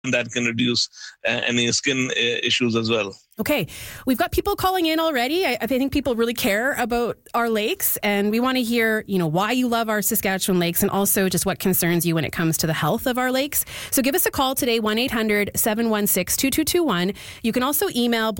that can reduce any skin issues as well. Okay, we've got people calling in already. I think people really care about our lakes, and we want to hear, why you love our Saskatchewan lakes and also just what concerns you when it comes to the health of our lakes. So give us a call today, 1-800-716-2221. You can also email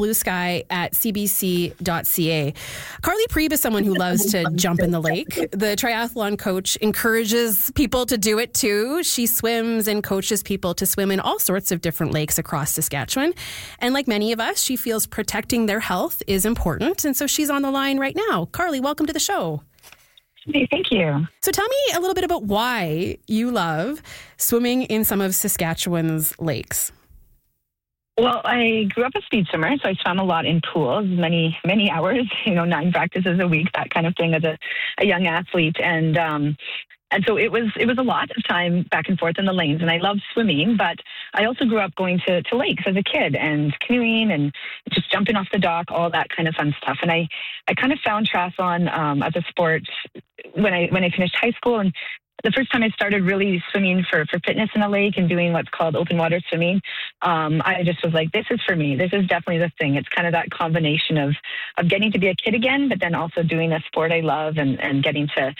bluesky@cbc.ca. Carly Preeb is someone who loves to jump in the lake. The triathlon coach encourages people to do it too. She swims and coaches people to swim in all sorts of different lakes across Saskatchewan. And like many of us, she feels protecting their health is important. And so she's on the line right now. Carly, welcome to the show. Hey, thank you. So tell me a little bit about why you love swimming in some of Saskatchewan's lakes. Well, I grew up a speed swimmer, so I swam a lot in pools, many hours, 9 practices a week, that kind of thing as a young athlete. And so it was a lot of time back and forth in the lanes, and I loved swimming, but I also grew up going to lakes as a kid and canoeing and just jumping off the dock, all that kind of fun stuff. And I kind of found triathlon as a sport when I finished high school, and the first time I started really swimming for fitness in a lake and doing what's called open water swimming, I just was like, this is for me. This is definitely the thing. It's kind of that combination of getting to be a kid again, but then also doing a sport I love and getting to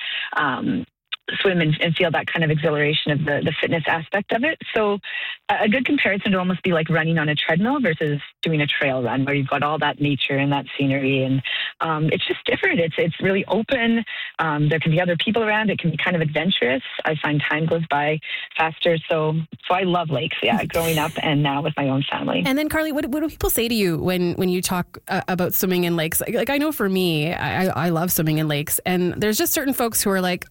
swim and feel that kind of exhilaration of the fitness aspect of it. So a good comparison would almost be like running on a treadmill versus doing a trail run where you've got all that nature and that scenery. And it's just different. It's really open. There can be other people around. It can be kind of adventurous. I find time goes by faster. So I love lakes, growing up and now with my own family. And then, Carly, what do people say to you when you talk about swimming in lakes? Like I know for me, I love swimming in lakes. And there's just certain folks who are like,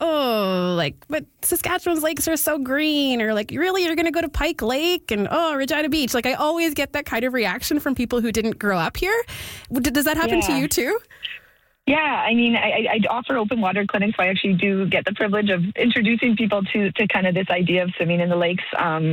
but Saskatchewan's lakes are so green, or like, really, you're going to go to Pike Lake and Regina Beach. Like, I always get that kind of reaction from people who didn't grow up here. Does that happen to you too? Yeah, I mean, I offer open water clinics, so I actually do get the privilege of introducing people to kind of this idea of swimming in the lakes,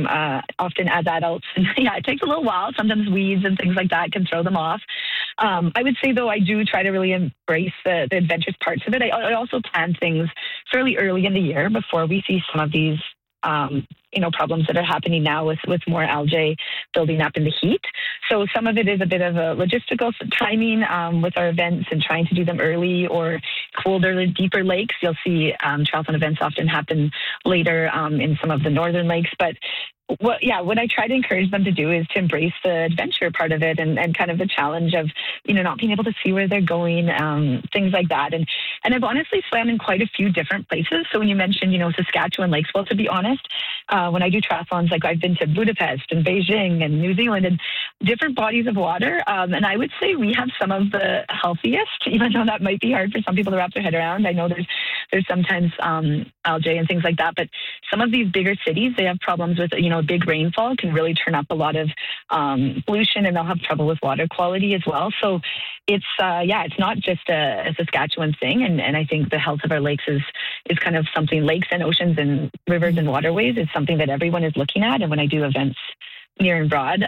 often as adults. And it takes a little while. Sometimes weeds and things like that can throw them off. I would say, though, I do try to really embrace the adventurous parts of it. I also plan things fairly early in the year before we see some of these problems that are happening now with more algae building up in the heat. So some of it is a bit of a logistical timing with our events and trying to do them early or colder, deeper lakes. You'll see triathlon events often happen later in some of the northern lakes. But what I try to encourage them to do is to embrace the adventure part of it and kind of the challenge of, not being able to see where they're going, things like that. And I've honestly swam in quite a few different places. So when you mentioned, Saskatchewan lakes, well, to be honest, when I do triathlons, like I've been to Budapest and Beijing and New Zealand and different bodies of water. And I would say we have some of the healthiest, even though that might be hard for some people to wrap their head around. I know there's sometimes algae and things like that, but some of these bigger cities, they have problems with, big rainfall can really turn up a lot of pollution, and they'll have trouble with water quality as well. So it's not just a Saskatchewan thing. And I think the health of our lakes is kind of something, lakes and oceans and rivers and waterways is something that everyone is looking at. And when I do events near and broad,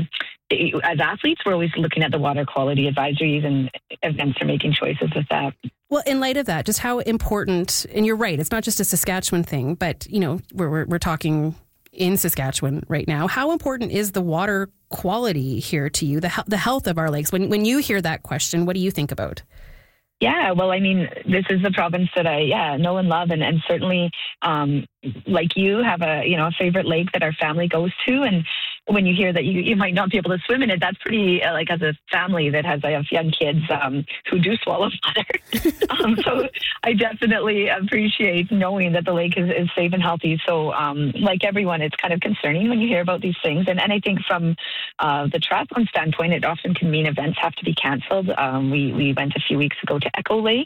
as athletes, we're always looking at the water quality advisories, and events are making choices with that. Well, in light of that, just how important, and you're right, it's not just a Saskatchewan thing, but, we're talking in Saskatchewan right now. How important is the water quality here to you, the health of our lakes? When you hear that question, what do you think about? Yeah, well, I mean, this is the province that I know and love, and certainly, like you, have a favorite lake that our family goes to, and when you hear that you might not be able to swim in it, that's pretty, as a family that I have young kids who do swallow water. So I definitely appreciate knowing that the lake is safe and healthy. So like everyone, it's kind of concerning when you hear about these things. And I think from the triathlon standpoint, it often can mean events have to be canceled. We went a few weeks ago to Echo Lake,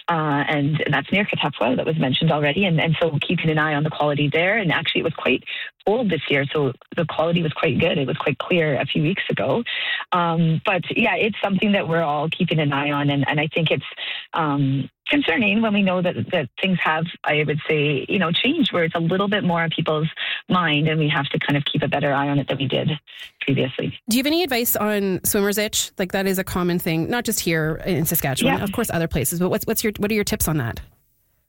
and that's near Katepwa, that was mentioned already. And so keeping an eye on the quality there. And actually, it was quite cold this year, so the quality was quite good. It was quite clear a few weeks ago. But yeah, it's something that we're all keeping an eye on. And I think it's concerning when we know that things have, I would say, changed, where it's a little bit more on people's mind, and we have to kind of keep a better eye on it than we did previously. Do you have any advice on swimmer's itch? Like, that is a common thing, not just here in Saskatchewan, of course, other places, but what are your tips on that?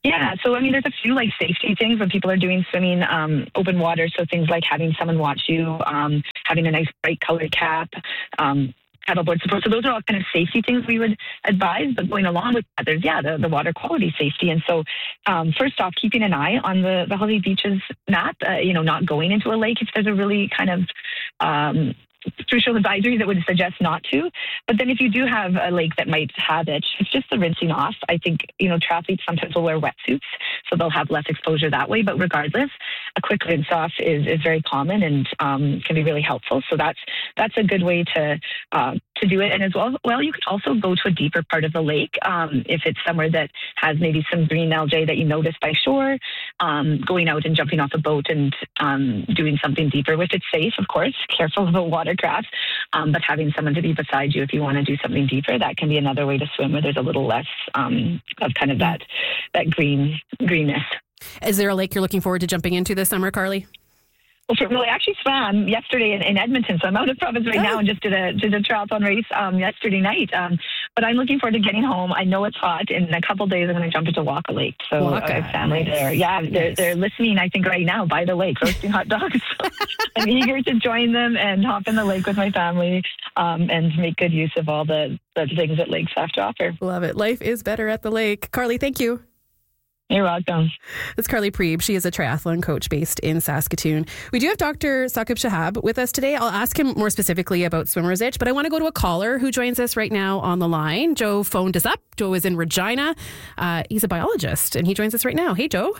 Yeah, so I mean, there's a few like safety things when people are doing swimming open water. So things like having someone watch you, having a nice bright colored cap, paddleboard support. So those are all kind of safety things we would advise. But going along with that, there's the water quality safety. And so first off, keeping an eye on the Holiday Beaches map. Not going into a lake if there's a really kind of crucial advisories that would suggest not to. But then if you do have a lake that might have it, it's just the rinsing off. I think, triathletes sometimes will wear wetsuits, so they'll have less exposure that way. But regardless, a quick rinse off is very common and can be really helpful. So that's a good way to do it. And as well, you could also go to a deeper part of the lake if it's somewhere that has maybe some green algae that you notice by shore, going out and jumping off a boat and doing something deeper, if it's safe, of course, careful about watercraft, but having someone to be beside you if you want to do something deeper, that can be another way to swim where there's a little less of kind of that greenness. Is there a lake you're looking forward to jumping into this summer, Carly? Well, I actually swam yesterday in Edmonton, so I'm out of province right now and just did a triathlon race yesterday night. But I'm looking forward to getting home. I know it's hot. In a couple of days, I'm going to jump into Waka Lake. So I have family there. Yeah, they're listening, I think, right now by the lake, roasting hot dogs. So I'm eager to join them and hop in the lake with my family and make good use of all the things that lakes have to offer. Love it. Life is better at the lake. Carly, thank you. You're welcome. That's Carly Preeb. She is a triathlon coach based in Saskatoon. We do have Dr. Saqib Shahab with us today. I'll ask him more specifically about swimmer's itch, but I want to go to a caller who joins us right now on the line. Joe phoned us up. Joe is in Regina. He's a biologist, and he joins us right now. Hey, Joe.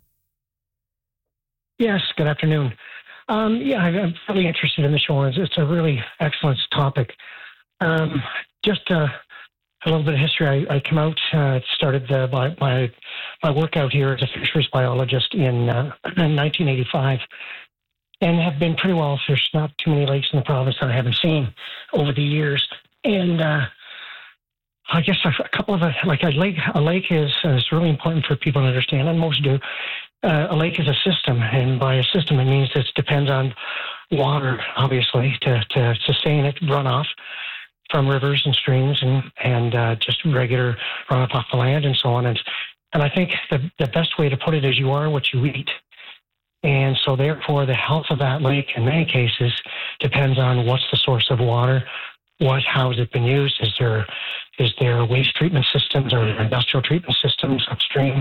Yes, good afternoon. I'm really interested in the show. It's a really excellent topic. Just a little bit of history. I came out, started my work out here as a fisheries biologist in 1985 and have been pretty well. There's not too many lakes in the province that I haven't seen over the years. And I guess a couple of a lake is really important for people to understand, and most do. A lake is a system, and by a system it means it depends on water, obviously, to sustain it, runoff from rivers and streams and just regular runoff off the land and so on. And I think the best way to put it is you are what you eat. And so therefore the health of that lake in many cases depends on what's the source of water, how has it been used, is there waste treatment systems or industrial treatment systems upstream,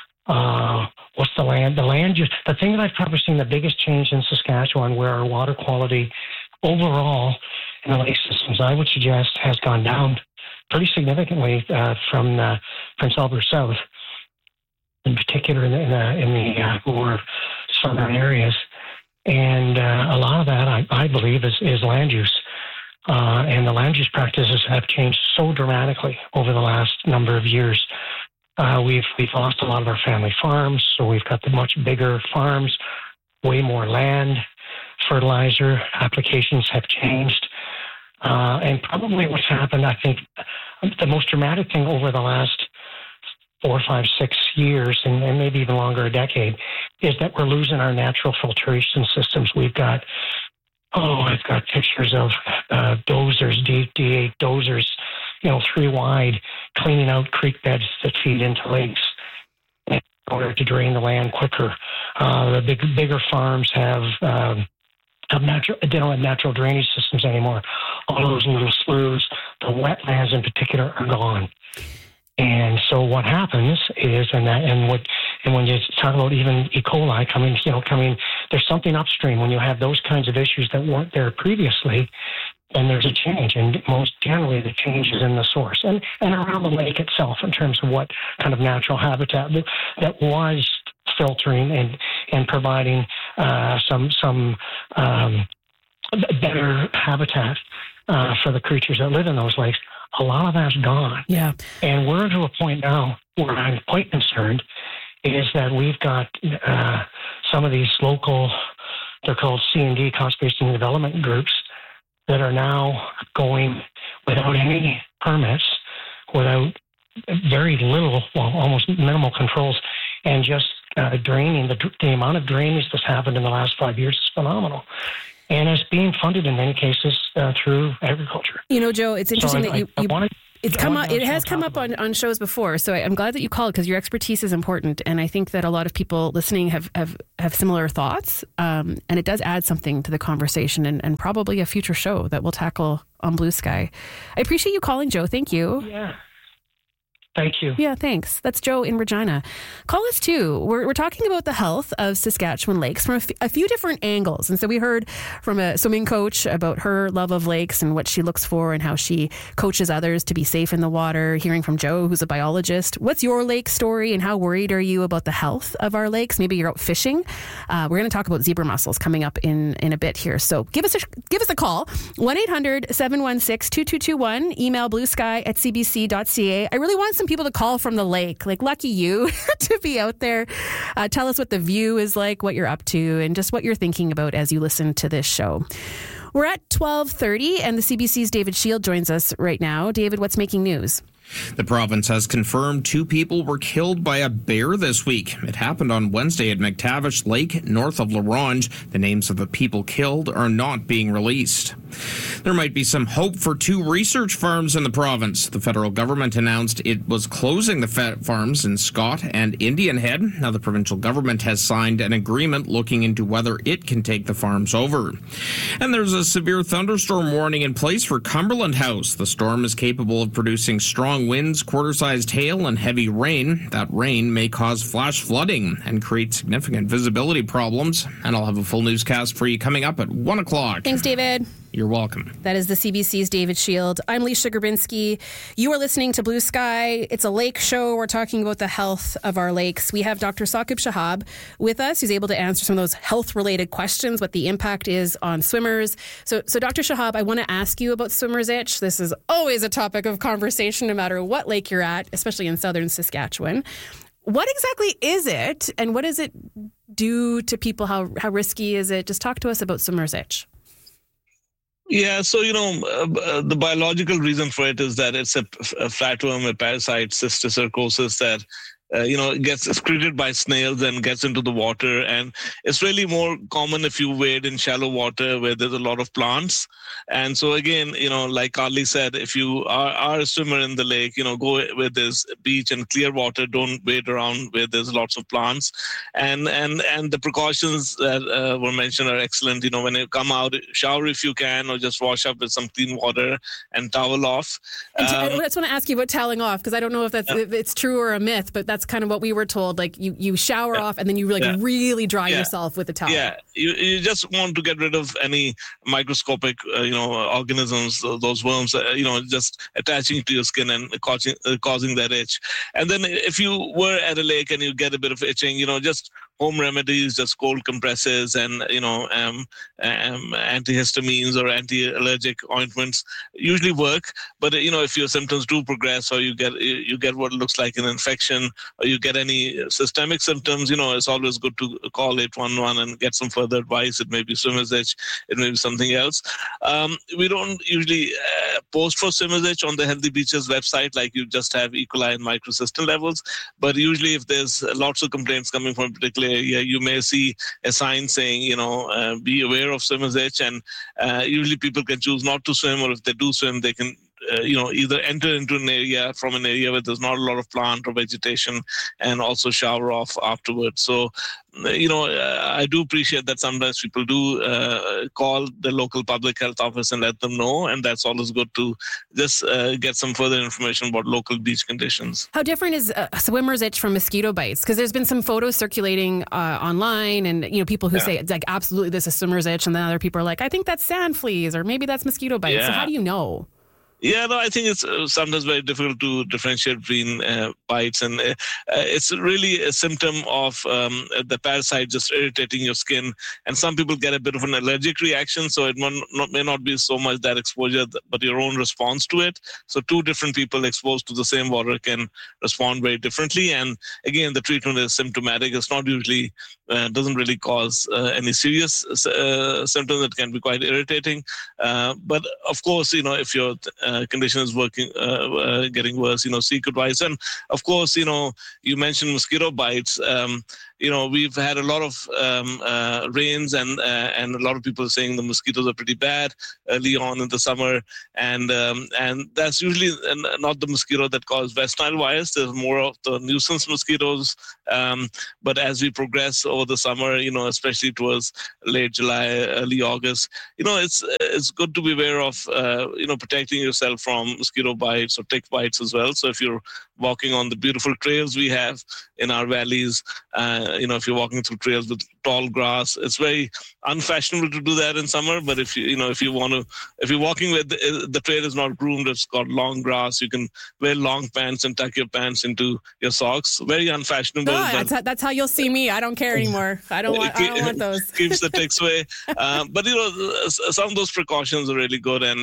what's the land use. The thing that I've probably seen the biggest change in Saskatchewan, where our water quality overall in the lake systems, I would suggest, has gone down pretty significantly from Prince Albert South, in particular in the more southern areas. And a lot of that, I believe, is land use. And the land use practices have changed so dramatically over the last number of years. We've lost a lot of our family farms, so we've got the much bigger farms, way more land. Fertilizer applications have changed. And probably what's happened, I think, the most dramatic thing over the last 4, 5, 6 years, and maybe even longer, a decade, is that we're losing our natural filtration systems. I've got pictures of dozers, D8 dozers, 3 wide, cleaning out creek beds that feed into lakes in order to drain the land quicker. The bigger farms have they don't have natural drainage systems anymore. All those little sloughs, the wetlands in particular, are gone. And so what happens is, and when you talk about even E. coli coming, there's something upstream when you have those kinds of issues that weren't there previously. And there's a change, and most generally the change is in the source and around the lake itself in terms of what kind of natural habitat that was filtering and providing some better habitat for the creatures that live in those lakes. A lot of that's gone. Yeah. And we're to a point now where I'm quite concerned is that we've got some of these local, they're called C&D, conservation development groups, that are now going without any permits, without very little, almost minimal controls, and just draining. The amount of drainage that's happened in the last 5 years is phenomenal. And it's being funded in many cases through agriculture. Joe, it's interesting that you It has come up on shows before, so I'm glad that you called because your expertise is important, and I think that a lot of people listening have similar thoughts, and it does add something to the conversation and probably a future show that we'll tackle on Blue Sky. I appreciate you calling, Joe. Thank you. Yeah. Thank you. Yeah, thanks. That's Joe in Regina. Call us too. We're talking about the health of Saskatchewan lakes from a few different angles. And so we heard from a swimming coach about her love of lakes and what she looks for and how she coaches others to be safe in the water. Hearing from Joe, who's a biologist. What's your lake story and how worried are you about the health of our lakes? Maybe you're out fishing. We're going to talk about zebra mussels coming up in a bit here. So give us a call. 1-800-716-2221. Email bluesky@cbc.ca. I really want some people to call from the lake. Like, lucky you to be out there. Tell us what the view is like, what you're up to, and just what you're thinking about as you listen to this show. We're at 12:30, and the CBC's David Shield joins us right now. David, what's making news? The province has confirmed 2 people were killed by a bear this week. It happened on Wednesday at McTavish Lake, north of La Ronge. The names of the people killed are not being released. There might be some hope for 2 research farms in the province. The federal government announced it was closing the farms in Scott and Indian Head. Now the provincial government has signed an agreement looking into whether it can take the farms over. And there's a severe thunderstorm warning in place for Cumberland House. The storm is capable of producing strong winds, quarter-sized hail, and heavy rain. That rain may cause flash flooding and create significant visibility problems. And I'll have a full newscast for you coming up at 1 o'clock. Thanks, David. You're welcome. That is the CBC's David Shield. I'm Leisha Grabinski. You are listening to Blue Sky. It's a lake show. We're talking about the health of our lakes. We have Dr. Saqib Shahab with us, who's able to answer some of those health-related questions, what the impact is on swimmers. So Dr. Shahab, I want to ask you about swimmer's itch. This is always a topic of conversation, no matter what lake you're at, especially in southern Saskatchewan. What exactly is it, and what does it do to people? How risky is it? Just talk to us about swimmer's itch. Yeah, so, the biological reason for it is that it's a flatworm, a parasite, cysticercosis, that gets excreted by snails and gets into the water. And it's really more common if you wade in shallow water where there's a lot of plants. And so again, like Carly said, if you are a swimmer in the lake, go where there's beach and clear water. Don't wade around where there's lots of plants. And the precautions that were mentioned are excellent. When you come out, shower if you can, or just wash up with some clean water and towel off. I just want to ask you about toweling off, because I don't know if it's true or a myth, but that's kind of what we were told. Like you shower off and then you really dry yourself with a towel. Yeah, you just want to get rid of any microscopic, organisms, those worms, just attaching to your skin and causing that itch. And then if you were at a lake and you get a bit of itching, just home remedies, just cold compresses and, antihistamines or anti-allergic ointments usually work. But, if your symptoms do progress or you get what looks like an infection or you get any systemic symptoms, it's always good to call 811 and get some further advice. It may be swimmer's itch. It may be something else. We don't usually post for swimmer's itch on the Healthy Beaches website, like you just have E. coli and microcystin levels. But usually if there's lots of complaints coming from a particular area, you may see a sign saying, be aware of swimmer's itch. And usually people can choose not to swim, or if they do swim, they can either enter into an area where there's not a lot of plant or vegetation and also shower off afterwards. So, I do appreciate that sometimes people do call the local public health office and let them know. And that's always good to just get some further information about local beach conditions. How different is a swimmer's itch from mosquito bites? Because there's been some photos circulating online and, people who say it's like, absolutely, this is swimmer's itch. And then other people are like, I think that's sand fleas or maybe that's mosquito bites. Yeah. So how do you know? Yeah, no, I think it's sometimes very difficult to differentiate between bites, and it's really a symptom of the parasite just irritating your skin. And some people get a bit of an allergic reaction, so it may not be so much that exposure, but your own response to it. So 2 different people exposed to the same water can respond very differently. And again, the treatment is symptomatic. It's not usually, doesn't really cause any serious symptoms that can be quite irritating. But of course, if your condition is getting worse, seek advice. And of course, you mentioned mosquito bites. we've had a lot of rains, and a lot of people are saying the mosquitoes are pretty bad early on in the summer, and that's usually not the mosquito that cause West Nile virus. There's more of the nuisance mosquitoes. But as we progress over the summer, especially towards late July, early August, it's good to be aware of, protecting yourself from mosquito bites or tick bites as well. So if you're walking on the beautiful trails we have in our valleys, if you're walking through trails with tall grass, it's very unfashionable to do that in summer. But if you're walking where the trail is not groomed, it's got long grass, you can wear long pants and tuck your pants into your socks. Very unfashionable. No, that's how you'll see me. I don't care anymore. I don't want those. Keeps the ticks away. But some of those precautions are really good, and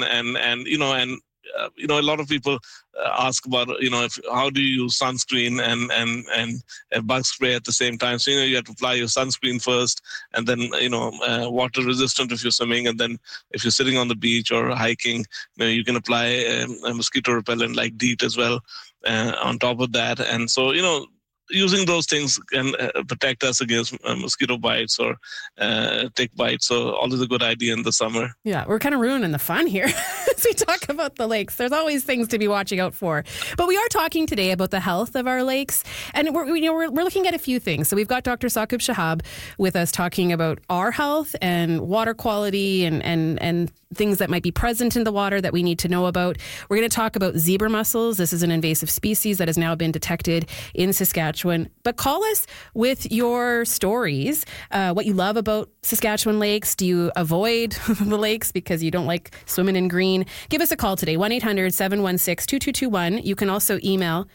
a lot of people ask about, how do you use sunscreen and bug spray at the same time. So, you have to apply your sunscreen first, and then, water resistant if you're swimming. And then if you're sitting on the beach or hiking, you can apply a mosquito repellent like DEET as well on top of that. And so, using those things can protect us against mosquito bites or tick bites. So always a good idea in the summer. Yeah, we're kind of ruining the fun here as we talk about the lakes. There's always things to be watching out for. But we are talking today about the health of our lakes. And we're looking at a few things. So we've got Dr. Saqib Shahab with us talking about our health and water quality and things that might be present in the water that we need to know about. We're going to talk about zebra mussels. This is an invasive species that has now been detected in Saskatchewan. But call us with your stories, what you love about Saskatchewan lakes. Do you avoid the lakes because you don't like swimming in green? Give us a call today, 1-800-716-2221. You can also email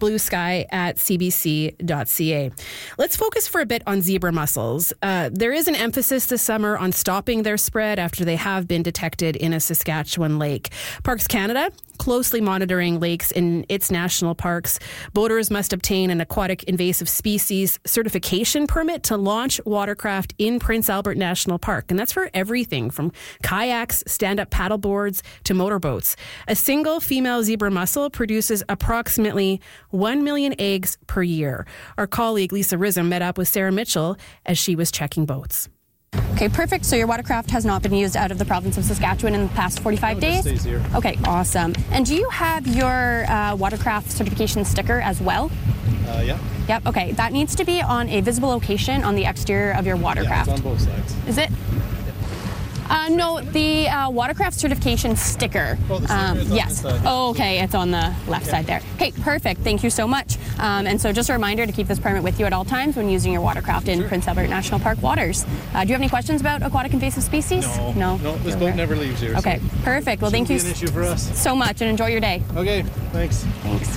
bluesky@cbc.ca. Let's focus for a bit on zebra mussels. There is an emphasis this summer on stopping their spread after they have been detected in a Saskatchewan lake. Parks Canada closely monitoring lakes in its national parks. Boaters must obtain an aquatic invasive species certification permit to launch watercraft in Prince Albert National Park. And that's for everything from kayaks, stand-up paddle boards to motorboats. A single female zebra mussel produces approximately 1 million eggs per year. Our colleague Lisa Rism met up with Sarah Mitchell as she was checking boats. Okay, perfect. So your watercraft has not been used out of the province of Saskatchewan in the past 45 days? It stays here. Okay, awesome. And do you have your watercraft certification sticker as well? Yeah. Yep, okay. That needs to be on a visible location on the exterior of your watercraft. Yeah, it's on both sides. Is it? No, the watercraft certification sticker. Oh, the sticker is on yes. this side. Oh, okay. It's on the left side there. Okay, perfect. Thank you so much. And so just a reminder to keep this permit with you at all times when using your watercraft in Prince Albert National Park waters. Do you have any questions about aquatic invasive species? No, this boat never leaves here. Okay, so perfect. Well, thank you an issue for us. so much, and enjoy your day. Okay, thanks. Thanks.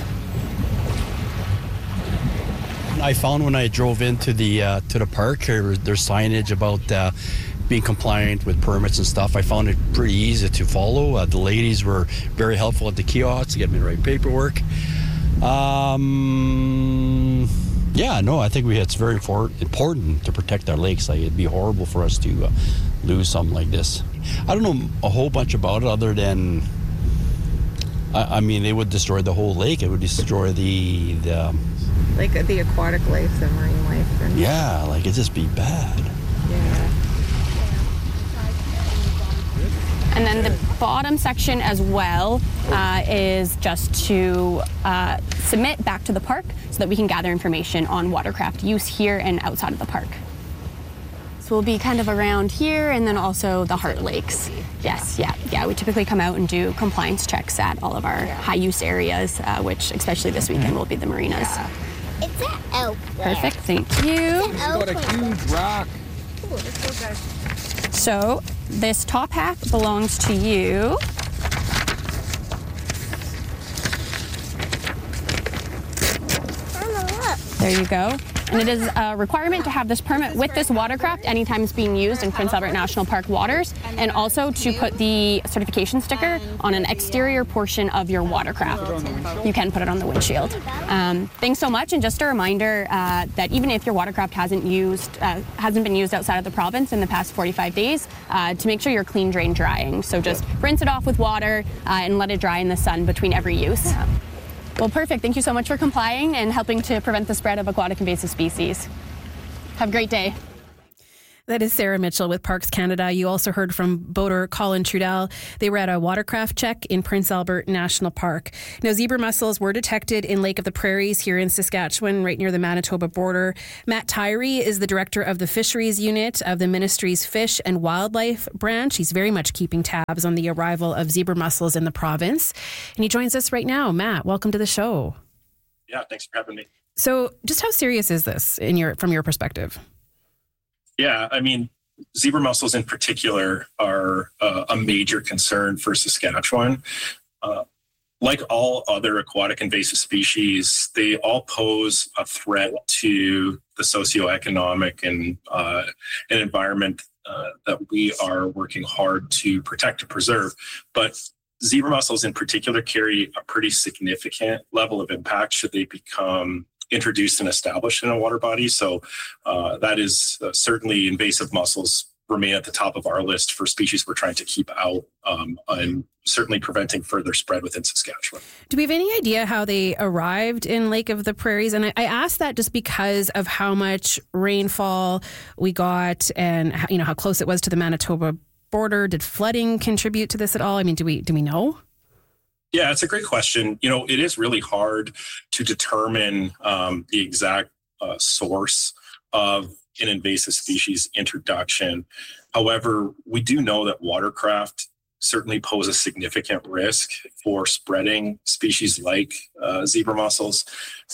I found when I drove into the park, there's signage about being compliant with permits and stuff. I found it pretty easy to follow. The ladies were very helpful at the kiosks to get me the right paperwork. I think it's very important to protect our lakes. Like, it'd be horrible for us to lose something like this. I don't know a whole bunch about it other than, I mean, they would destroy the whole lake. It would destroy the like the aquatic life, the marine life. And it'd just be bad. Yeah. And then the bottom section as well is just to submit back to the park so that we can gather information on watercraft use here and outside of the park. So we'll be kind of around here and then also the Heart Lakes. Yes, yeah. We typically come out and do compliance checks at all of our high use areas, which especially this weekend will be the marinas. Yeah. It's an elk there. Perfect, thank you. It's got a huge rock. Ooh, let's go, guys. So this top hat belongs to you. There you go. And it is a requirement to have this permit with this watercraft anytime it's being used in Prince Albert National Park waters, and also to put the certification sticker on an exterior portion of your watercraft. You can put it on the windshield. Thanks so much, and just a reminder that even if your watercraft hasn't been used outside of the province in the past 45 days, to make sure you're clean drain drying. So just rinse it off with water and let it dry in the sun between every use. Well, perfect. Thank you so much for complying and helping to prevent the spread of aquatic invasive species. Have a great day. That is Sarah Mitchell with Parks Canada. You also heard from boater Colin Trudell. They were at a watercraft check in Prince Albert National Park. Now, zebra mussels were detected in Lake of the Prairies here in Saskatchewan, right near the Manitoba border. Matt Tyree is the director of the Fisheries Unit of the Ministry's Fish and Wildlife Branch. He's very much keeping tabs on the arrival of zebra mussels in the province. And he joins us right now. Matt, welcome to the show. Yeah, thanks for having me. So just how serious is this from your perspective? Yeah, I mean, zebra mussels in particular are a major concern for Saskatchewan. Like all other aquatic invasive species, they all pose a threat to the socioeconomic and environment that we are working hard to protect and preserve. But zebra mussels in particular carry a pretty significant level of impact should they become introduced and established in a water body. So that is certainly invasive mussels remain at the top of our list for species we're trying to keep out and certainly preventing further spread within Saskatchewan. Do we have any idea how they arrived in Lake of the Prairies? And I asked that just because of how much rainfall we got and how close it was to the Manitoba border. Did flooding contribute to this at all? I mean, do we know? Yeah, it's a great question. It is really hard to determine the exact source of an invasive species introduction. However, we do know that watercraft certainly pose a significant risk for spreading species like zebra mussels.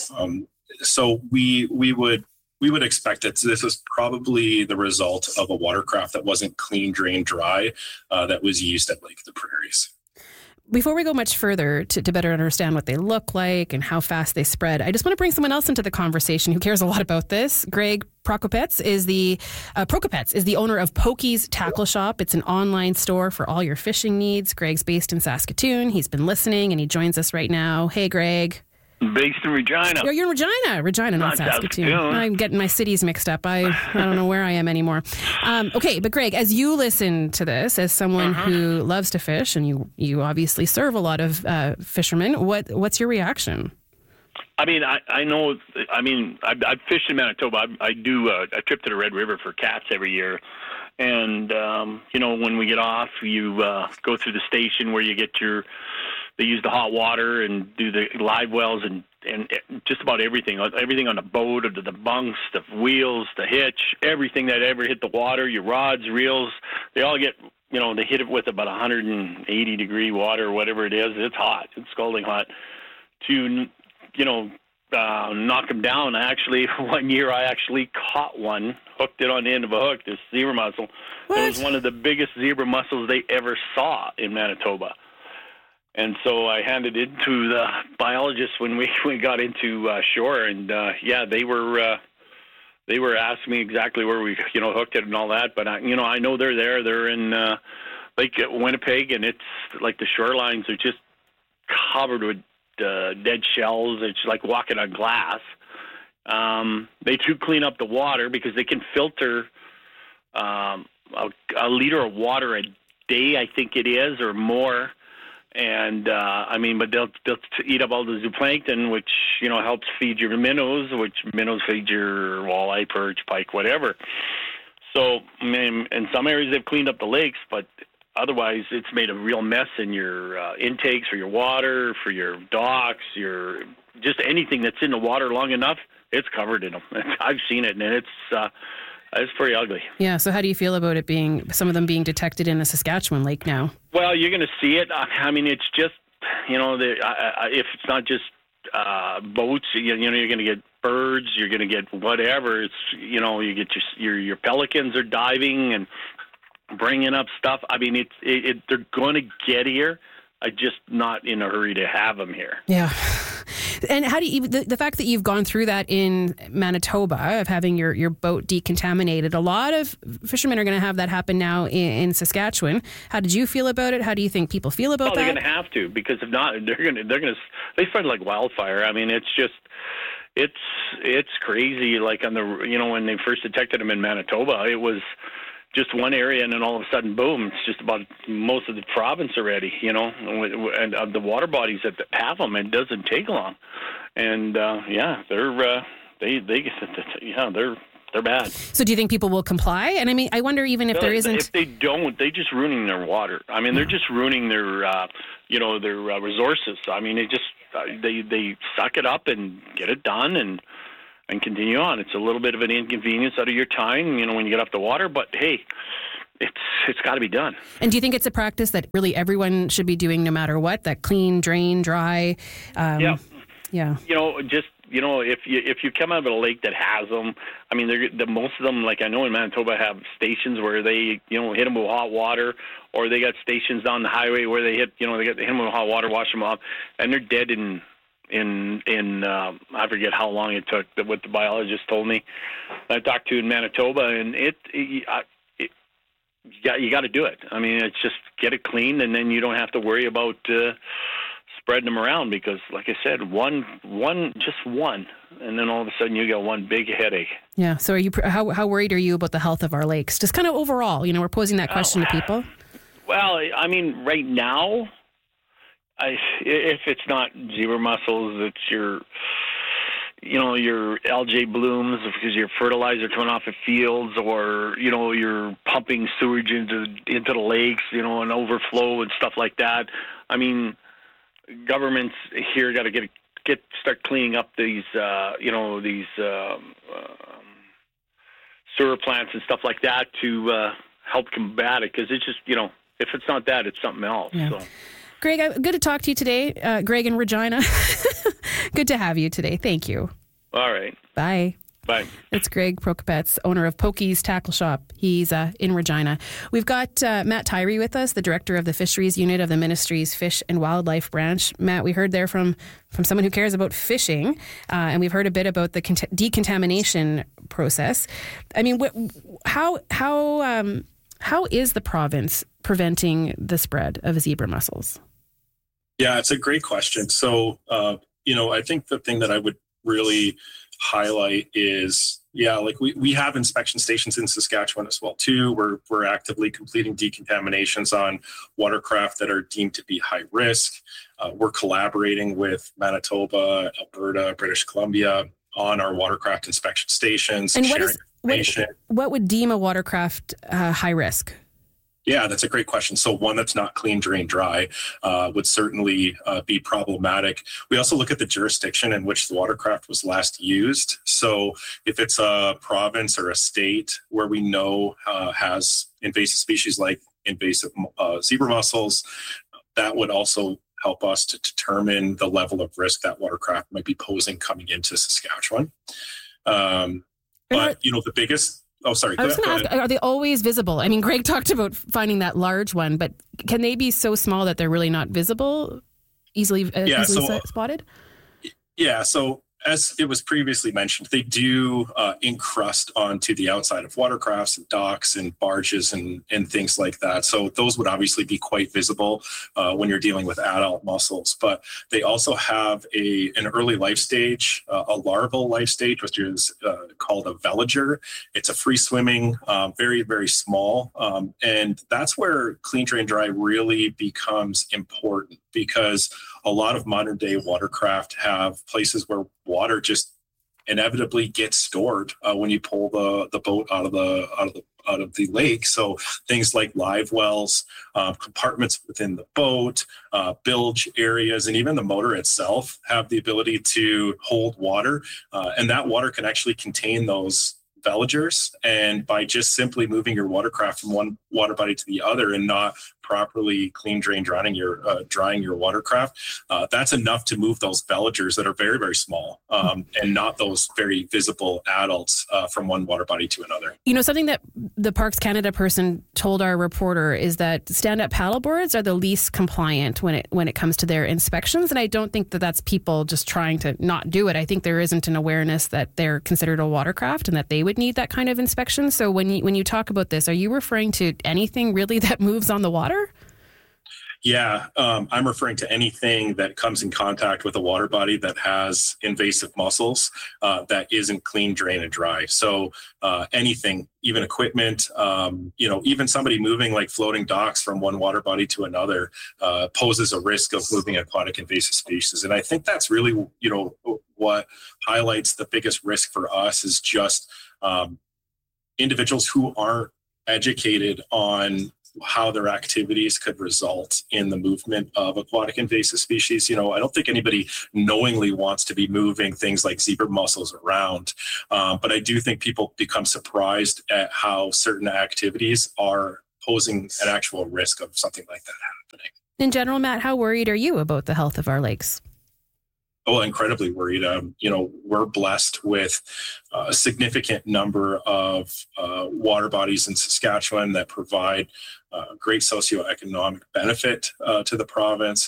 So we would expect that this is probably the result of a watercraft that wasn't clean, drained, dry, that was used at Lake of the Prairies. Before we go much further to better understand what they look like and how fast they spread, I just want to bring someone else into the conversation who cares a lot about this. Greg Prokopets is the owner of Pokey's Tackle Shop. It's an online store for all your fishing needs. Greg's based in Saskatoon. He's been listening and he joins us right now. Hey, Greg. Based in Regina. Oh, you're in Regina, not Saskatoon. I'm getting my cities mixed up. I don't know where I am anymore. Okay, but Greg, as you listen to this, as someone who loves to fish, and you obviously serve a lot of fishermen, what's your reaction? I mean, I know. I mean, I've fished in Manitoba. I do a trip to the Red River for cats every year. And, when we get off, you go through the station where you get they use the hot water and do the live wells and just about everything on the boat, the bunks, the wheels, the hitch, everything that ever hit the water, your rods, reels, they all get, they hit it with about 180 degree water or whatever it is. It's hot. It's scalding hot. To, knock them down. One year I caught one, hooked it on the end of a hook, this zebra mussel. What? It was one of the biggest zebra mussels they ever saw in Manitoba. And so I handed it to the biologists when we got into shore, and they were asking me exactly where we hooked it and all that. But I know they're there. They're in Lake Winnipeg, and it's like the shorelines are just covered with dead shells. It's like walking on glass. They do clean up the water because they can filter a liter of water a day, I think it is, or more. And but they'll eat up all the zooplankton, which helps feed your minnows, which minnows feed your walleye, perch, pike, whatever. So in some areas they've cleaned up the lakes, but otherwise it's made a real mess in your intakes for your water, for your docks, just anything that's in the water long enough, it's covered in them. I've seen it, and it's pretty ugly. Yeah. So how do you feel about some of them being detected in the Saskatchewan lake now? Well, you're going to see it. I mean, it's just, if it's not just boats, you're going to get birds, you're going to get whatever. It's, you get your pelicans are diving and bringing up stuff. I mean, they're going to get here. I'm just not in a hurry to have them here. Yeah. And how do you, the fact that you've gone through that in Manitoba of having your boat decontaminated, a lot of fishermen are going to have that happen now in Saskatchewan. How did you feel about it? How do you think people feel about that? They're going to have to, because if not, they spread like wildfire. I mean, it's crazy. Like on the, when they first detected them in Manitoba, it was just one area, and then all of a sudden, boom, it's just about most of the province already, and the water bodies that have them, it doesn't take long. And, they're They're bad. So do you think people will comply? And I mean, I wonder even if there isn't. If they don't, they're just ruining their water. I mean, they're just ruining their, their resources. I mean, they suck it up and get it done and continue on. It's a little bit of an inconvenience out of your time, when you get off the water. But hey, it's got to be done. And do you think it's a practice that really everyone should be doing no matter what? That clean, drain, dry. Yeah. Yeah. If you come out of a lake that has them, I mean, most of them, like I know in Manitoba, have stations where they, hit them with hot water, or they got stations down the highway where they hit them with hot water, wash them off, and they're dead in I forget how long it took. What the biologist told me, I talked to in Manitoba, and you got to do it. I mean, it's just get it clean, and then you don't have to worry about spreading them around, because, like I said, one, and then all of a sudden you got one big headache. Yeah. So, how worried are you about the health of our lakes? Just kind of overall, we're posing that question to people. Well, I mean, right now, if it's not zebra mussels, it's your algae blooms because your fertilizer coming off of fields, or you're pumping sewage into the lakes, and overflow and stuff like that. I mean, governments here got to start cleaning up these sewer plants and stuff like that to help combat it, because it's just if it's not that, it's something else. Yeah. So. Greg, good to talk to you today. Greg in Regina. Good to have you today. Thank you. All right. Bye. Bye. It's Greg Prokopets, owner of Pokey's Tackle Shop. He's in Regina. We've got Matt Tyree with us, the director of the Fisheries Unit of the Ministry's Fish and Wildlife Branch. Matt, we heard there from someone who cares about fishing, and we've heard a bit about the decontamination process. I mean, how is the province preventing the spread of zebra mussels? Yeah, it's a great question. So, I think the thing that I would really highlight is, like we have inspection stations in Saskatchewan as well too. We're actively completing decontaminations on watercraft that are deemed to be high risk. We're collaborating with Manitoba, Alberta, British Columbia on our watercraft inspection stations. And what would deem a watercraft high risk? Yeah, that's a great question. So one that's not clean, drain, dry would certainly be problematic. We also look at the jurisdiction in which the watercraft was last used. So if it's a province or a state where we know has invasive species like invasive zebra mussels, that would also help us to determine the level of risk that watercraft might be posing coming into Saskatchewan. But, the biggest... Oh, sorry. I was going to ask, are they always visible? I mean, Greg talked about finding that large one, but can they be so small that they're really not visible, easily spotted? Yeah, so as it was previously mentioned, they do encrust onto the outside of watercrafts and docks and barges and things like that. So those would obviously be quite visible when you're dealing with adult mussels. But they also have an early life stage, a larval life stage, which is called a veliger. It's a free swimming, very, very small. And that's where clean, drain, dry really becomes important, because a lot of modern day watercraft have places where water just inevitably gets stored when you pull the boat out of the lake. So things like live wells, compartments within the boat, bilge areas, and even the motor itself have the ability to hold water, and that water can actually contain those veligers. And by just simply moving your watercraft from one water body to the other and not properly clean, drain, drying your watercraft, that's enough to move those veligers that are very, very small and not those very visible adults from one water body to another. Something that the Parks Canada person told our reporter is that stand-up paddleboards are the least compliant when it comes to their inspections. And I don't think that that's people just trying to not do it. I think there isn't an awareness that they're considered a watercraft and that they would need that kind of inspection. So when you talk about this, are you referring to anything really that moves on the water? Yeah, I'm referring to anything that comes in contact with a water body that has invasive mussels that isn't clean, drain, and dry. So anything, even equipment, even somebody moving like floating docks from one water body to another poses a risk of moving aquatic invasive species. And I think that's really, what highlights the biggest risk for us is just individuals who aren't educated on how their activities could result in the movement of aquatic invasive species. I don't think anybody knowingly wants to be moving things like zebra mussels around, but I do think people become surprised at how certain activities are posing an actual risk of something like that happening. In general, Matt, how worried are you about the health of our lakes? Oh, incredibly worried. We're blessed with a significant number of water bodies in Saskatchewan that provide great socioeconomic benefit to the province.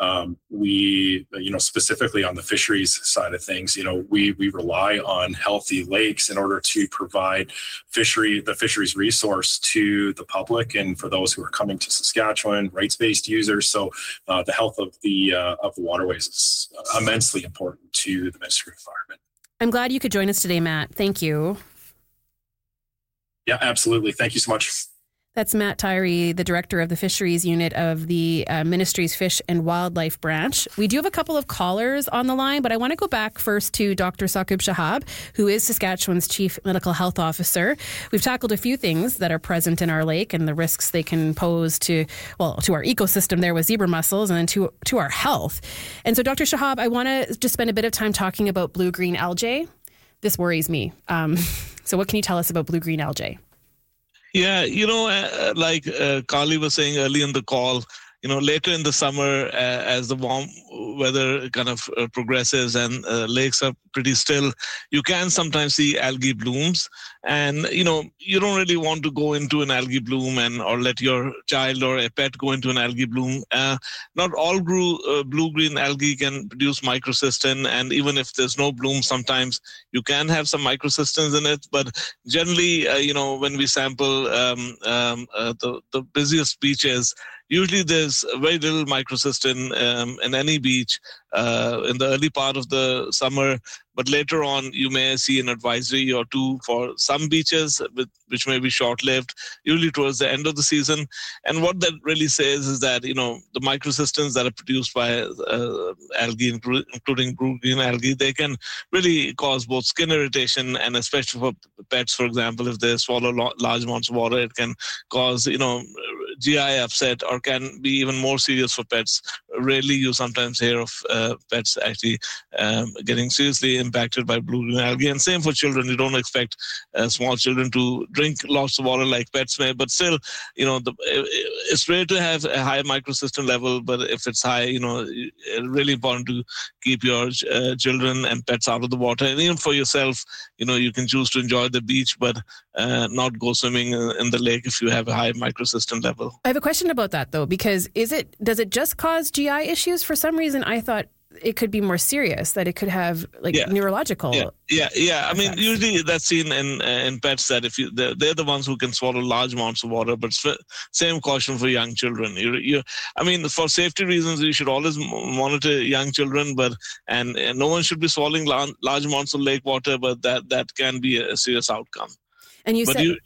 We, specifically on the fisheries side of things, we rely on healthy lakes in order to provide the fisheries resource to the public and for those who are coming to Saskatchewan, rights-based users. So the health of the waterways is immensely important to the Ministry of Environment. I'm glad you could join us today, Matt. Thank you. Yeah, absolutely. Thank you so much. That's Matt Tyree, the director of the fisheries unit of the Ministry's Fish and Wildlife branch. We do have a couple of callers on the line, but I want to go back first to Dr. Saqib Shahab, who is Saskatchewan's chief medical health officer. We've tackled a few things that are present in our lake and the risks they can pose to our ecosystem there with zebra mussels and then to our health. And so, Dr. Shahab, I want to just spend a bit of time talking about blue-green algae. This worries me. So what can you tell us about blue-green algae? Yeah, like Carly was saying early in the call, later in the summer, as the warm weather kind of progresses and lakes are pretty still, you can sometimes see algae blooms. And, you don't really want to go into an algae bloom or let your child or a pet go into an algae bloom. Not all blue-green algae can produce microcystin. And even if there's no bloom, sometimes you can have some microcystins in it. But generally, when we sample the busiest beaches, usually there's very little microcystin in any beach in the early part of the summer, but later on you may see an advisory or two for some beaches, which may be short-lived, usually towards the end of the season. And what that really says is that, the microcystins that are produced by algae, including blue-green algae, they can really cause both skin irritation and especially for pets, for example, if they swallow large amounts of water, it can cause, GI upset or can be even more serious for pets. Rarely you sometimes hear of pets actually getting seriously impacted by blue-green algae. And same for children. You don't expect small children to drink lots of water like pets may, but still, it's rare to have a high microcystin level, but if it's high, it's really important to keep your children and pets out of the water. And even for yourself, you can choose to enjoy the beach, but not go swimming in the lake if you have a high microcystin level. I have a question about that, though, because does it just cause GI issues? For some reason, I thought it could be more serious, that it could have neurological. Yeah. I mean, usually that's seen in pets that if they're the ones who can swallow large amounts of water, but same caution for young children. For safety reasons, you should always monitor young children, and no one should be swallowing large amounts of lake water, but that can be a serious outcome. And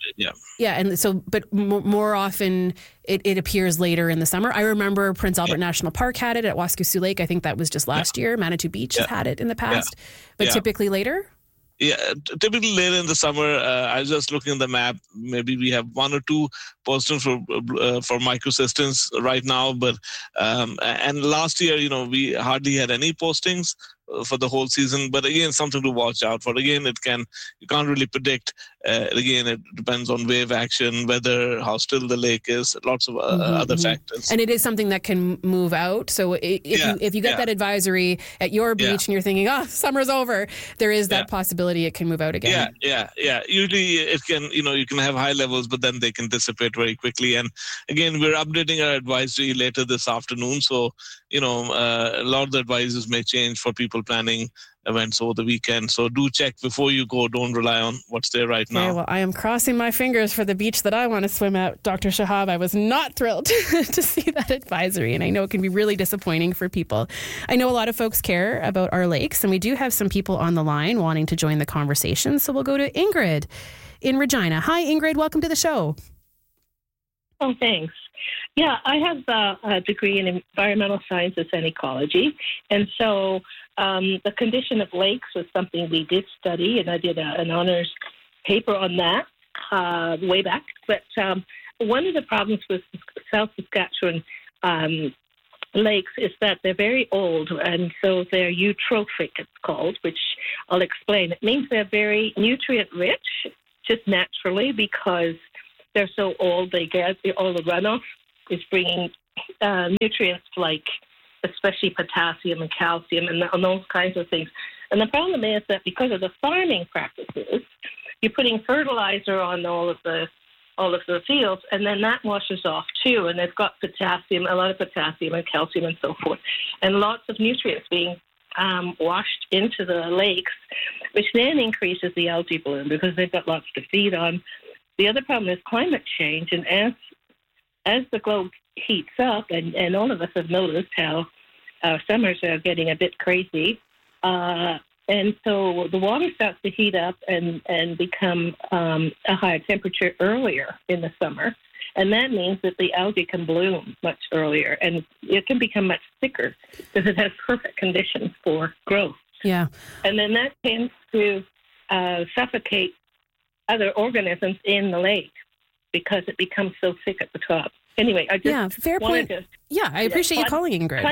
but more often it appears later in the summer. I remember Prince Albert National Park had it at Waskesiu Lake. I think that was just last year. Manitou Beach has had it in the past, but typically later. Yeah, typically later in the summer. I was just looking at the map. Maybe we have one or two postings for microcystins right now, but and last year, we hardly had any postings for the whole season. But again, something to watch out for. Again, you can't really predict. Again, it depends on wave action, weather, how still the lake is, lots of other factors. And it is something that can move out. So if you get that advisory at your beach and you're thinking, summer's over, there is that possibility it can move out again. Yeah. Usually it can, you can have high levels, but then they can dissipate very quickly. And again, we're updating our advisory later this afternoon. So, a lot of the advices may change for people planning events over the weekend. So do check before you go. Don't rely on what's there right now. Okay, well, I am crossing my fingers for the beach that I want to swim at, Dr. Shahab. I was not thrilled to see that advisory, and I know it can be really disappointing for people. I know a lot of folks care about our lakes, and we do have some people on the line wanting to join the conversation. So we'll go to Ingrid in Regina. Hi, Ingrid. Welcome to the show. Oh, thanks. Yeah, I have a degree in environmental sciences and ecology. And so the condition of lakes was something we did study, and I did an honors paper on that way back. But one of the problems with South Saskatchewan lakes is that they're very old, and so they're eutrophic, it's called, which I'll explain. It means they're very nutrient-rich, just naturally, because they're so old. They get all the runoff is bringing nutrients like especially potassium and calcium and those kinds of things. And the problem is that because of the farming practices, you're putting fertilizer on all of the fields, and then that washes off too. And they've got potassium, a lot of potassium and calcium and so forth, and lots of nutrients being washed into the lakes, which then increases the algae bloom because they've got lots to feed on. The other problem is climate change, and as the globe heats up, and all of us have noticed how our summers are getting a bit crazy, and so the water starts to heat up and become a higher temperature earlier in the summer. And that means that the algae can bloom much earlier, and it can become much thicker because it has perfect conditions for growth. Yeah. And then that tends to suffocate other organisms in the lake because it becomes so thick at the top. Anyway, I just fair point. I appreciate you calling, Ingrid.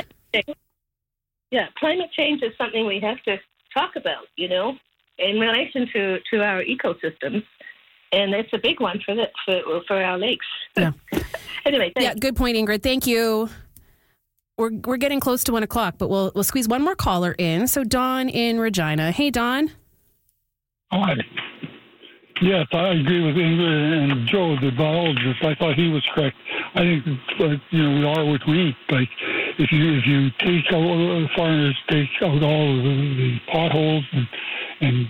Climate change is something we have to talk about, in relation to our ecosystems, and it's a big one for our lakes. Yeah. Anyway, thanks. Yeah, good point, Ingrid. Thank you. We're getting close to 1 o'clock, but we'll squeeze one more caller in. So Don in Regina. Hey, Don. Hi. Yes, I agree with Ingrid and Joe, the biologist. I thought he was correct. I think, we are what we eat. Like, if you take out, farmers take out all of the potholes and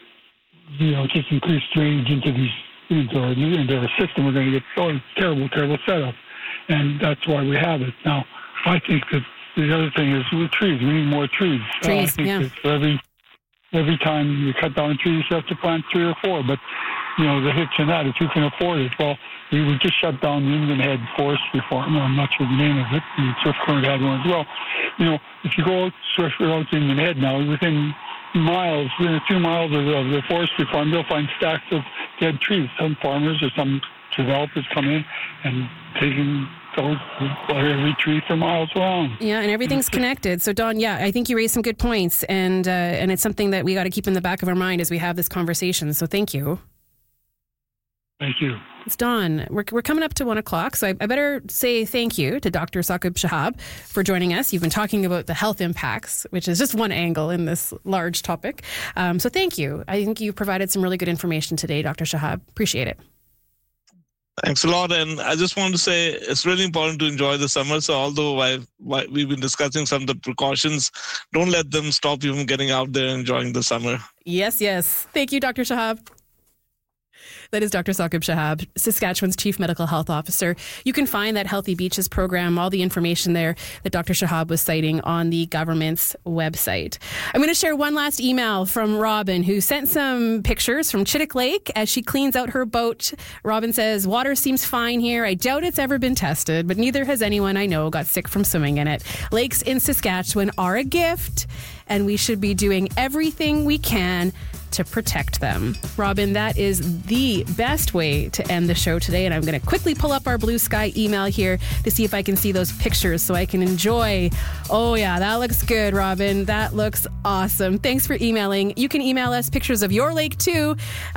just increase drainage into our system, we're going to get a terrible setup. And that's why we have it. Now, I think that the other thing is with trees. We need more trees. I think that for every time you cut down trees, you have to plant 3 or 4. But, the hitch in that, if you can afford it, well, we would just shut down the Indian Head Forestry Farm. I'm not sure the name of it. Swift Current had one as well. If you go out to Indian Head now, within a few miles of the forestry farm, you'll find stacks of dead trees. Some farmers or some developers come in and taking every tree for miles around. Yeah, and everything's connected. So, Don, I think you raised some good points, and it's something that we got to keep in the back of our mind as we have this conversation. So, thank you. Thank you. It's Don. We're coming up to 1 o'clock, so I better say thank you to Dr. Saqib Shahab for joining us. You've been talking about the health impacts, which is just one angle in this large topic. So, thank you. I think you provided some really good information today, Dr. Shahab. Appreciate it. Thanks a lot. And I just want to say it's really important to enjoy the summer. So although we've been discussing some of the precautions, don't let them stop you from getting out there and enjoying the summer. Yes. Thank you, Dr. Shahab. That is Dr. Saqib Shahab, Saskatchewan's Chief Medical Health Officer. You can find that Healthy Beaches program, all the information there that Dr. Shahab was citing on the government's website. I'm going to share one last email from Robin, who sent some pictures from Chittick Lake as she cleans out her boat. Robin says, water seems fine here. I doubt it's ever been tested, but neither has anyone I know got sick from swimming in it. Lakes in Saskatchewan are a gift, and we should be doing everything we can to protect them. Robin, that is the best way to end the show today. And I'm going to quickly pull up our Blue Sky email here to see if I can see those pictures so I can enjoy. Oh, yeah, that looks good, Robin. That looks awesome. Thanks for emailing. You can email us pictures of your lake too.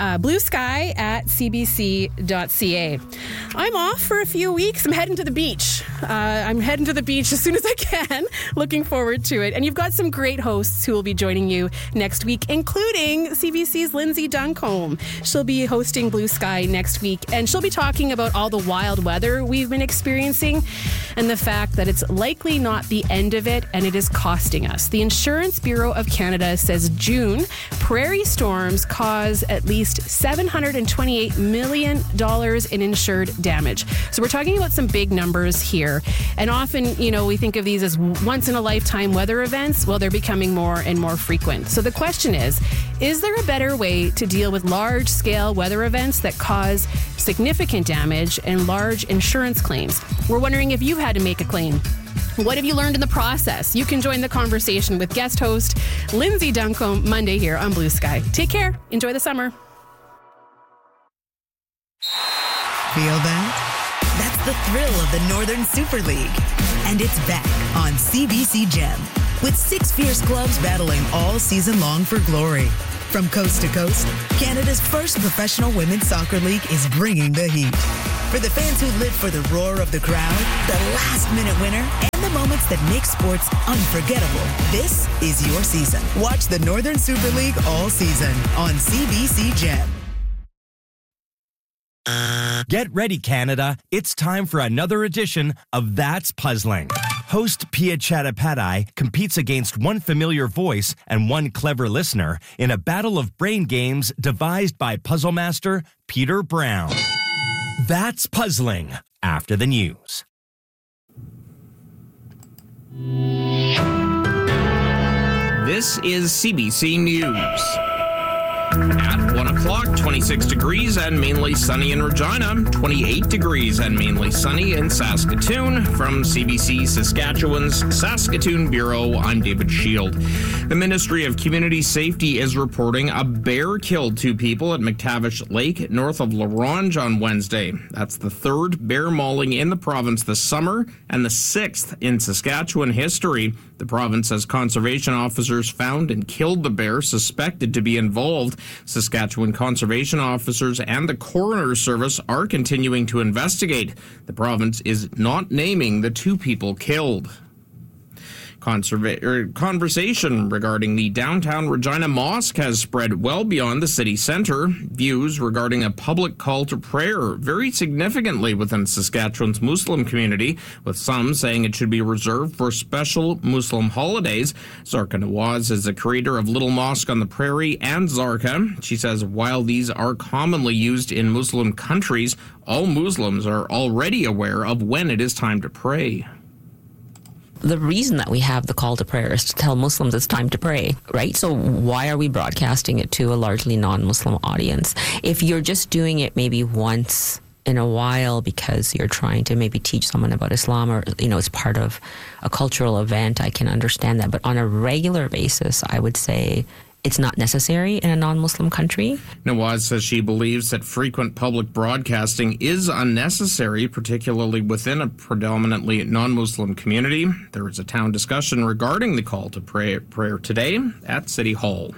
bluesky@cbc.ca. I'm off for a few weeks. I'm heading to the beach. As soon as I can. Looking forward to it. And you've got some great hosts who will be joining you next week, including CBC's Lindsay Duncombe. She'll be hosting Blue Sky next week, and she'll be talking about all the wild weather we've been experiencing and the fact that it's likely not the end of it, and it is costing us. The Insurance Bureau of Canada says June prairie storms cause at least $728 million in insured damage. So we're talking about some big numbers here. And often, we think of these as once-in-a-lifetime weather events. Well, they're becoming more and more frequent. So the question is there a better way to deal with large-scale weather events that cause significant damage and large insurance claims? We're wondering if you've had to make a claim. What have you learned in the process? You can join the conversation with guest host Lindsay Duncombe Monday here on Blue Sky. Take care. Enjoy the summer. feel that? That's the thrill of the Northern Super League. And it's back on CBC Gem, with 6 fierce clubs battling all season long for glory. From coast to coast, Canada's first professional women's soccer league is bringing the heat. For the fans who live for the roar of the crowd, the last-minute winner, and the moments that make sports unforgettable, this is your season. Watch the Northern Super League all season on CBC Gem. Get ready, Canada. It's time for another edition of That's Puzzling. Host Pia Chattopadhyay competes against one familiar voice and one clever listener in a battle of brain games devised by puzzle master Peter Brown. That's Puzzling, after the news. This is CBC News. At 1 o'clock, 26 degrees and mainly sunny in Regina, 28 degrees and mainly sunny in Saskatoon. From CBC Saskatchewan's Saskatoon Bureau, I'm David Shield. The Ministry of Community Safety is reporting a bear killed 2 people at McTavish Lake, north of La Ronge on Wednesday. That's the 3rd bear mauling in the province this summer and the 6th in Saskatchewan history. The province says conservation officers found and killed the bear suspected to be involved. Saskatchewan conservation officers and the coroner service are continuing to investigate. The province is not naming the 2 people killed. Conversation regarding the downtown Regina Mosque has spread well beyond the city centre. Views regarding a public call to prayer vary significantly within Saskatchewan's Muslim community, with some saying it should be reserved for special Muslim holidays. Zarka Nawaz is the creator of Little Mosque on the Prairie and Zarka. She says while these are commonly used in Muslim countries, all Muslims are already aware of when it is time to pray. The reason that we have the call to prayer is to tell Muslims it's time to pray, right? So why are we broadcasting it to a largely non-Muslim audience? If you're just doing it maybe once in a while because you're trying to maybe teach someone about Islam or, it's part of a cultural event, I can understand that. But on a regular basis, I would say it's not necessary in a non-Muslim country. Nawaz says she believes that frequent public broadcasting is unnecessary, particularly within a predominantly non-Muslim community. There is a town discussion regarding the call to prayer today at City Hall.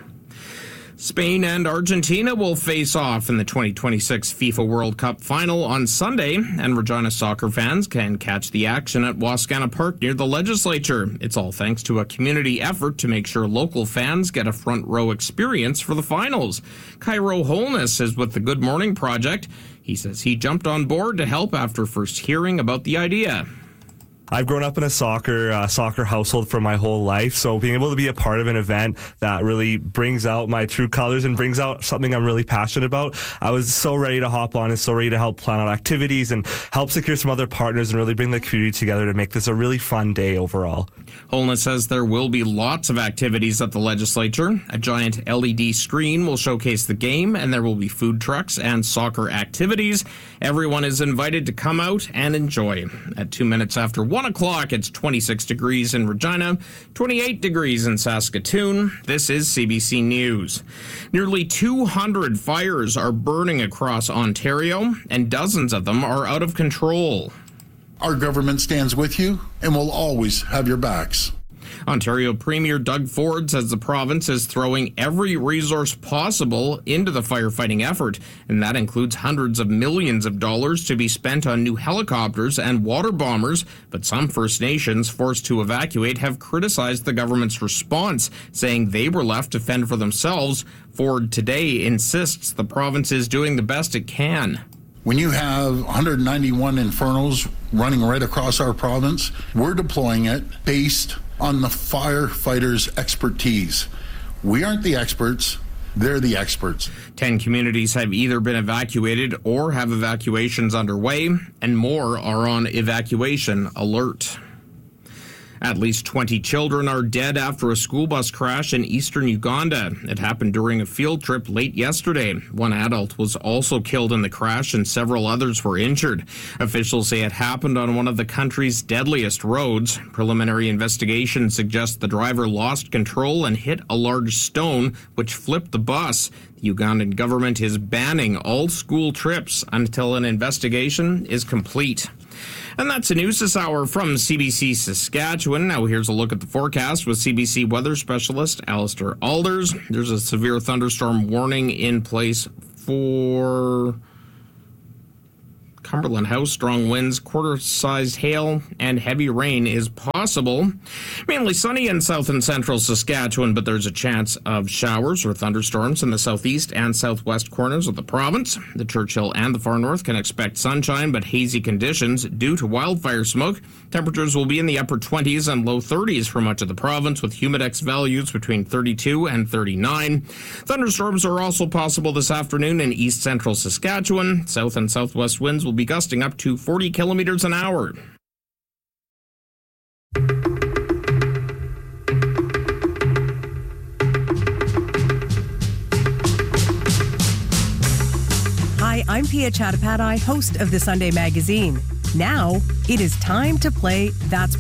Spain and Argentina will face off in the 2026 FIFA World Cup final on Sunday, and Regina soccer fans can catch the action at Wascana Park near the legislature. It's all thanks to a community effort to make sure local fans get a front row experience for the finals. Cairo Holness is with the Good Morning Project. He says he jumped on board to help after first hearing about the idea. I've grown up in a soccer household for my whole life, so being able to be a part of an event that really brings out my true colors and brings out something I'm really passionate about, I was so ready to hop on and so ready to help plan out activities and help secure some other partners and really bring the community together to make this a really fun day overall. Holness says there will be lots of activities at the legislature. A giant LED screen will showcase the game, and there will be food trucks and soccer activities. Everyone is invited to come out and enjoy. At 2 minutes after 1 o'clock, it's 26 degrees in Regina, 28 degrees in Saskatoon. This is CBC News. Nearly 200 fires are burning across Ontario, and dozens of them are out of control. Our government stands with you and will always have your backs. Ontario Premier Doug Ford says the province is throwing every resource possible into the firefighting effort, and that includes hundreds of millions of dollars to be spent on new helicopters and water bombers. But some First Nations forced to evacuate have criticized the government's response, saying they were left to fend for themselves. Ford today insists the province is doing the best it can. When you have 191 infernos running right across our province, we're deploying it based on the firefighters' expertise. We aren't the experts, they're the experts. 10 communities have either been evacuated or have evacuations underway, and more are on evacuation alert. At least 20 children are dead after a school bus crash in eastern Uganda. It happened during a field trip late yesterday. One adult was also killed in the crash and several others were injured. Officials say it happened on one of the country's deadliest roads. Preliminary investigation suggests the driver lost control and hit a large stone, which flipped the bus. The Ugandan government is banning all school trips until an investigation is complete. And that's the news this hour from CBC Saskatchewan. Now here's a look at the forecast with CBC weather specialist Alistair Alders. There's a severe thunderstorm warning in place for Cumberland House. Strong winds, quarter-sized hail, and heavy rain is possible. Mainly sunny in south and central Saskatchewan, but there's a chance of showers or thunderstorms in the southeast and southwest corners of the province. The Churchill and the far north can expect sunshine, but hazy conditions due to wildfire smoke. Temperatures will be in the upper 20s and low 30s for much of the province, with humidex values between 32 and 39. Thunderstorms are also possible this afternoon in east central Saskatchewan. South and southwest winds will be gusting up to 40 kilometers an hour. Hi, I'm Pia Chattopadhyay, host of the Sunday Magazine. Now, it is time to play That's